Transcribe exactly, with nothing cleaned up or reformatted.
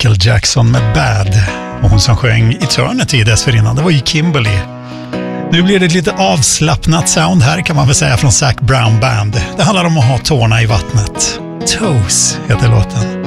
Michael Jackson med Bad. Och hon som sjöng Eternity dessförinnan, det var ju Kimberly. Nu blir det ett lite avslappnat sound här kan man väl säga från Zac Brown Band. Det handlar om att ha tårna i vattnet. Toes heter låten.